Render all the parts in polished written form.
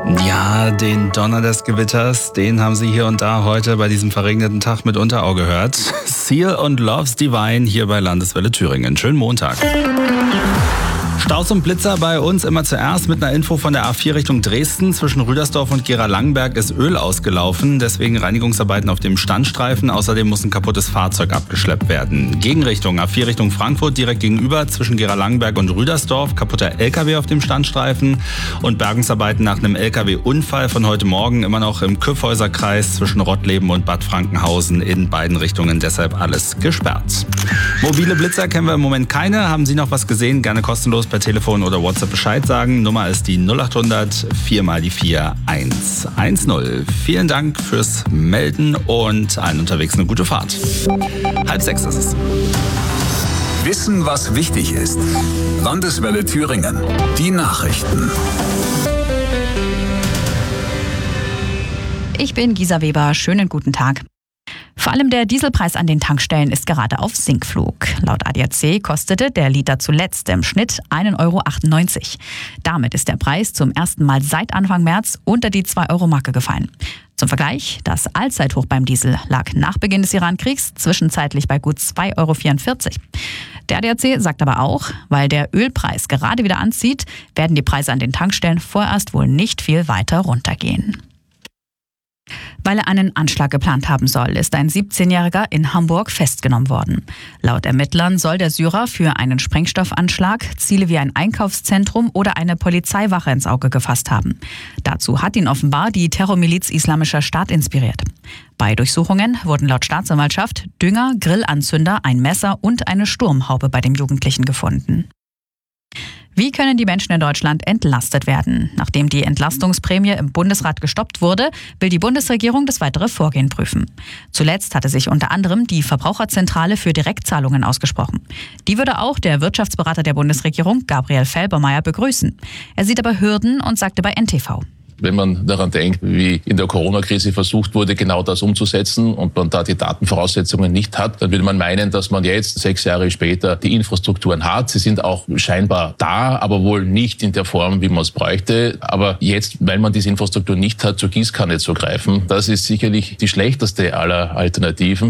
Ja, den Donner des Gewitters, den haben Sie hier und da heute bei diesem verregneten Tag mitunter auch gehört. Seal und Love's Divine hier bei Landeswelle Thüringen. Schönen Montag. Staus und Blitzer bei uns immer zuerst mit einer Info von der A4 Richtung Dresden. Zwischen Rüdersdorf und Gera-Langenberg ist Öl ausgelaufen, deswegen Reinigungsarbeiten auf dem Standstreifen. Außerdem muss ein kaputtes Fahrzeug abgeschleppt werden. Gegenrichtung A4 Richtung Frankfurt direkt gegenüber zwischen Gera-Langenberg und Rüdersdorf. Kaputter LKW auf dem Standstreifen und Bergungsarbeiten nach einem LKW-Unfall von heute Morgen immer noch im Kyffhäuser-Kreis zwischen Rottleben und Bad Frankenhausen in beiden Richtungen. Deshalb alles gesperrt. Mobile Blitzer kennen wir im Moment keine. Haben Sie noch was gesehen? Gerne kostenlos per Telefon oder WhatsApp Bescheid sagen. Nummer ist die 0800 4 mal die 4 110. Vielen Dank fürs Melden und allen unterwegs eine gute Fahrt. 5:30 ist es. Wissen, was wichtig ist. Landeswelle Thüringen. Die Nachrichten. Ich bin Gisa Weber. Schönen guten Tag. Vor allem der Dieselpreis an den Tankstellen ist gerade auf Sinkflug. Laut ADAC kostete der Liter zuletzt im Schnitt 1,98 €. Damit ist der Preis zum ersten Mal seit Anfang März unter die 2-Euro-Marke gefallen. Zum Vergleich, das Allzeithoch beim Diesel lag nach Beginn des Iran-Kriegs zwischenzeitlich bei gut 2,44 €. Der ADAC sagt aber auch, weil der Ölpreis gerade wieder anzieht, werden die Preise an den Tankstellen vorerst wohl nicht viel weiter runtergehen. Weil er einen Anschlag geplant haben soll, ist ein 17-Jähriger in Hamburg festgenommen worden. Laut Ermittlern soll der Syrer für einen Sprengstoffanschlag Ziele wie ein Einkaufszentrum oder eine Polizeiwache ins Auge gefasst haben. Dazu hat ihn offenbar die Terrormiliz Islamischer Staat inspiriert. Bei Durchsuchungen wurden laut Staatsanwaltschaft Dünger, Grillanzünder, ein Messer und eine Sturmhaube bei dem Jugendlichen gefunden. Wie können die Menschen in Deutschland entlastet werden? Nachdem die Entlastungsprämie im Bundesrat gestoppt wurde, will die Bundesregierung das weitere Vorgehen prüfen. Zuletzt hatte sich unter anderem die Verbraucherzentrale für Direktzahlungen ausgesprochen. Die würde auch der Wirtschaftsberater der Bundesregierung, Gabriel Felbermayr, begrüßen. Er sieht aber Hürden und sagte bei NTV: Wenn man daran denkt, wie in der Corona-Krise versucht wurde, genau das umzusetzen und man da die Datenvoraussetzungen nicht hat, dann würde man meinen, dass man jetzt 6 Jahre später die Infrastrukturen hat. Sie sind auch scheinbar da, aber wohl nicht in der Form, wie man es bräuchte. Aber jetzt, weil man diese Infrastruktur nicht hat, zur Gießkanne zu greifen, das ist sicherlich die schlechteste aller Alternativen.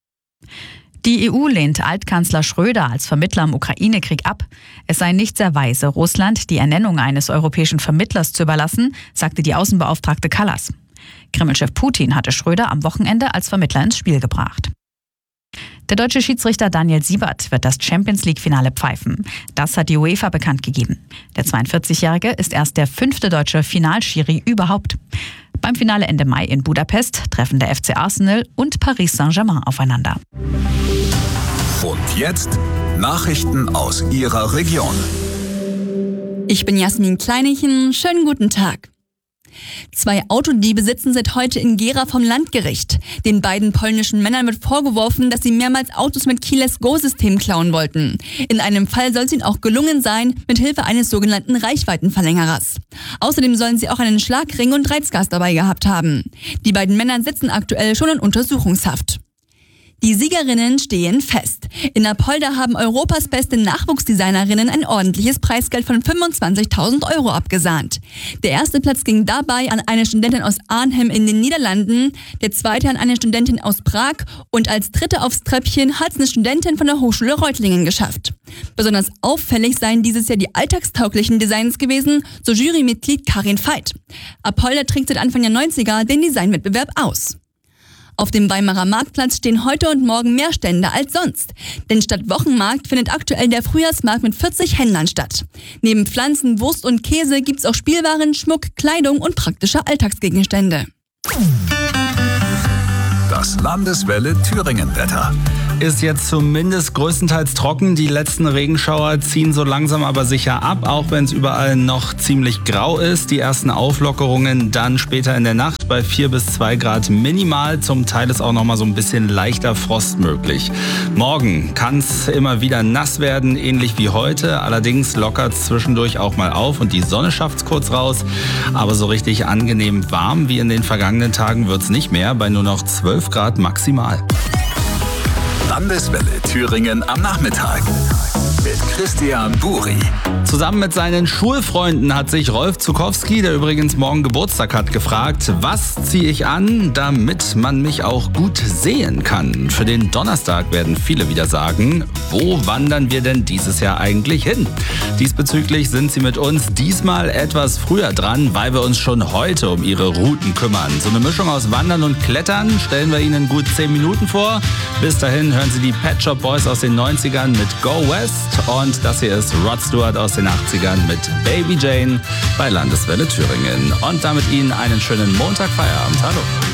Die EU lehnt Altkanzler Schröder als Vermittler im Ukraine-Krieg ab. Es sei nicht sehr weise, Russland die Ernennung eines europäischen Vermittlers zu überlassen, sagte die Außenbeauftragte Kallas. Kremlchef Putin hatte Schröder am Wochenende als Vermittler ins Spiel gebracht. Der deutsche Schiedsrichter Daniel Siebert wird das Champions-League-Finale pfeifen. Das hat die UEFA bekannt gegeben. Der 42-Jährige ist erst der 5. deutsche Finalschiri überhaupt. Beim Finale Ende Mai in Budapest treffen der FC Arsenal und Paris Saint-Germain aufeinander. Und jetzt Nachrichten aus Ihrer Region. Ich bin Jasmin Kleinichen. Schönen guten Tag. 2 Autodiebe sitzen seit heute in Gera vom Landgericht. Den beiden polnischen Männern wird vorgeworfen, dass sie mehrmals Autos mit Keyless Go-System klauen wollten. In einem Fall soll es ihnen auch gelungen sein, mit Hilfe eines sogenannten Reichweitenverlängerers. Außerdem sollen sie auch einen Schlagring und Reizgas dabei gehabt haben. Die beiden Männer sitzen aktuell schon in Untersuchungshaft. Die Siegerinnen stehen fest. In Apolda haben Europas beste Nachwuchsdesignerinnen ein ordentliches Preisgeld von 25.000 € abgesahnt. Der erste Platz ging dabei an eine Studentin aus Arnhem in den Niederlanden, der zweite an eine Studentin aus Prag und als dritte aufs Treppchen hat es eine Studentin von der Hochschule Reutlingen geschafft. Besonders auffällig seien dieses Jahr die alltagstauglichen Designs gewesen, so Jurymitglied Karin Veit. Apolda trägt seit Anfang der 90er den Designwettbewerb aus. Auf dem Weimarer Marktplatz stehen heute und morgen mehr Stände als sonst. Denn statt Wochenmarkt findet aktuell der Frühjahrsmarkt mit 40 Händlern statt. Neben Pflanzen, Wurst und Käse gibt's auch Spielwaren, Schmuck, Kleidung und praktische Alltagsgegenstände. Das Landeswelle Thüringen-Wetter. Ist jetzt zumindest größtenteils trocken. Die letzten Regenschauer ziehen so langsam aber sicher ab, auch wenn es überall noch ziemlich grau ist. Die ersten Auflockerungen dann später in der Nacht bei 4 bis 2 Grad minimal. Zum Teil ist auch noch mal so ein bisschen leichter Frost möglich. Morgen kann es immer wieder nass werden, ähnlich wie heute. Allerdings lockert es zwischendurch auch mal auf und die Sonne schafft es kurz raus. Aber so richtig angenehm warm wie in den vergangenen Tagen wird es nicht mehr, bei nur noch 12 Grad maximal. Landeswelle Thüringen am Nachmittag. mit Christian Buri. Zusammen mit seinen Schulfreunden hat sich Rolf Zukowski, der übrigens morgen Geburtstag hat, gefragt, was ziehe ich an, damit man mich auch gut sehen kann. Für den Donnerstag werden viele wieder sagen, wo wandern wir denn dieses Jahr eigentlich hin? Diesbezüglich sind sie mit uns diesmal etwas früher dran, weil wir uns schon heute um ihre Routen kümmern. So eine Mischung aus Wandern und Klettern stellen wir Ihnen in gut 10 Minuten vor. Bis dahin hören Sie die Pet Shop Boys aus den 90ern mit Go West und das hier ist Rod Stewart aus den 80ern mit Baby Jane bei Landeswelle Thüringen. Und damit Ihnen einen schönen Montagfeierabend. Hallo.